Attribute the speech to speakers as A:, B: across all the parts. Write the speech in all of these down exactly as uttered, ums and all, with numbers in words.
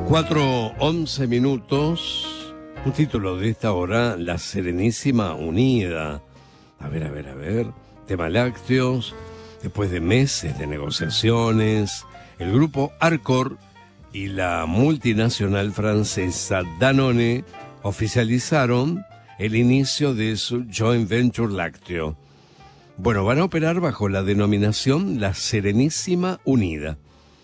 A: cuatro once minutos. Un título de esta hora: La Serenísima Unida. A ver, a ver, a ver. Tema lácteos. Después de meses de negociaciones, el grupo Arcor y la multinacional francesa Danone oficializaron el inicio de su joint venture lácteo. Bueno, van a operar bajo la denominación La Serenísima Unida.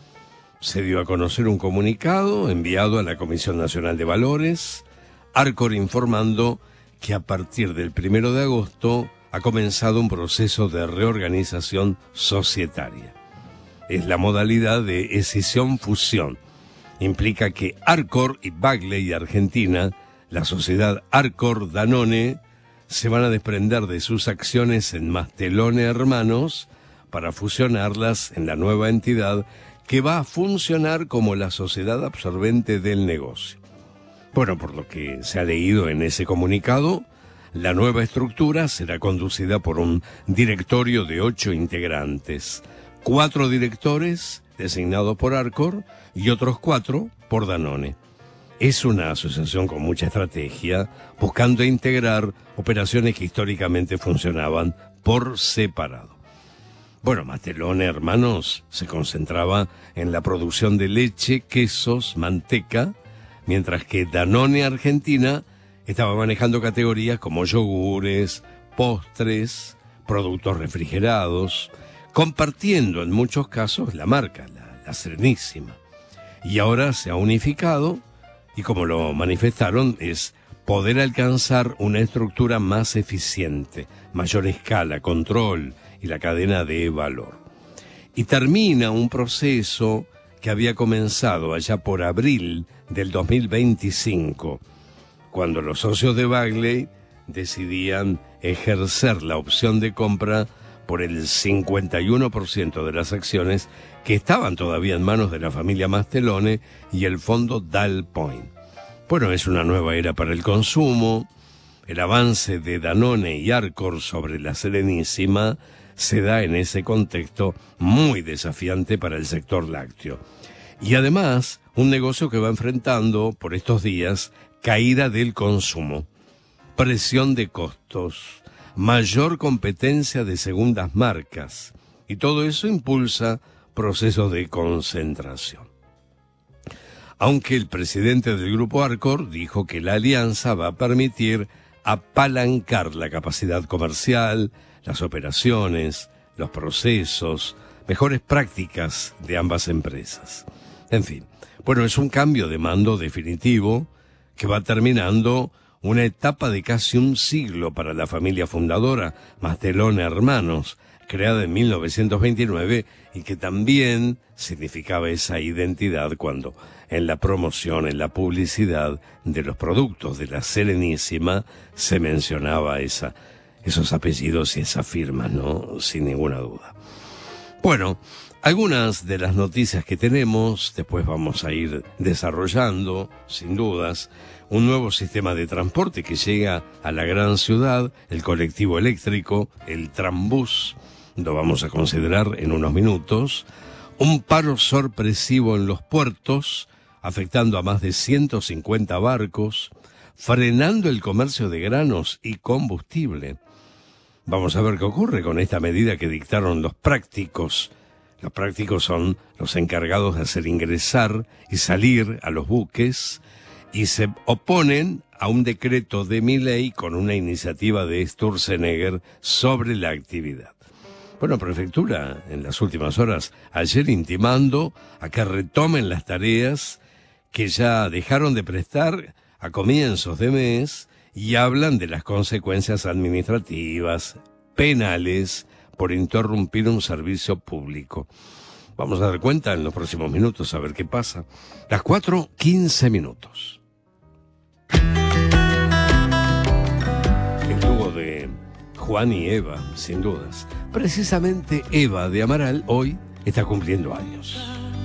A: Se dio a conocer un comunicado enviado a la Comisión Nacional de Valores, Arcor informando que a partir del primero de agosto ha comenzado un proceso de reorganización societaria. Es la modalidad de escisión-fusión. Implica que Arcor y Bagley Argentina, la sociedad Arcor Danone, se van a desprender de sus acciones en Mastelone Hermanos para fusionarlas en la nueva entidad que va a funcionar como la sociedad absorbente del negocio. Bueno, por lo que se ha leído en ese comunicado, la nueva estructura será conducida por un directorio de ocho integrantes, cuatro directores designados por Arcor y otros cuatro por Danone. Es una asociación con mucha estrategia, buscando integrar operaciones que históricamente funcionaban por separado. Bueno, Mastelone Hermanos se concentraba en la producción de leche, quesos, manteca, mientras que Danone Argentina estaba manejando categorías como yogures, postres, productos refrigerados, compartiendo en muchos casos la marca, la, la Serenísima. Y ahora se ha unificado y, como lo manifestaron, es poder alcanzar una estructura más eficiente, mayor escala, control y la cadena de valor. Y termina un proceso que había comenzado allá por abril del dos mil veinticinco, cuando los socios de Bagley decidían ejercer la opción de compra por el cincuenta y uno por ciento de las acciones que estaban todavía en manos de la familia Mastelone y el fondo Dal Point. Bueno, es una nueva era para el consumo. El avance de Danone y Arcor sobre la Serenísima se da en ese contexto muy desafiante para el sector lácteo. Y además, un negocio que va enfrentando por estos días caída del consumo, presión de costos, mayor competencia de segundas marcas, y todo eso impulsa procesos de concentración. Aunque el presidente del grupo Arcor dijo que la alianza va a permitir apalancar la capacidad comercial, las operaciones, los procesos, mejores prácticas de ambas empresas. En fin, bueno, es un cambio de mando definitivo que va terminando una etapa de casi un siglo para la familia fundadora, Mastelone Hermanos, creada en mil novecientos veintinueve y que también significaba esa identidad cuando en la promoción, en la publicidad de los productos de la Serenísima se mencionaba esa, esos apellidos y esas firmas, ¿no? Sin ninguna duda. Bueno, algunas de las noticias que tenemos, después vamos a ir desarrollando, sin dudas, un nuevo sistema de transporte que llega a la gran ciudad, el colectivo eléctrico, el Trambús, lo vamos a considerar en unos minutos, un paro sorpresivo en los puertos, afectando a más de ciento cincuenta barcos, frenando el comercio de granos y combustible. Vamos a ver qué ocurre con esta medida que dictaron los prácticos. Los prácticos son los encargados de hacer ingresar y salir a los buques y se oponen a un decreto de Milei con una iniciativa de Sturzenegger sobre la actividad. Bueno, Prefectura, en las últimas horas, ayer intimando a que retomen las tareas que ya dejaron de prestar a comienzos de mes y hablan de las consecuencias administrativas, penales, por interrumpir un servicio público. Vamos a dar cuenta en los próximos minutos a ver qué pasa. Las cuatro quince minutos. El dúo de Juan y Eva, sin dudas. Precisamente Eva de Amaral hoy está cumpliendo años.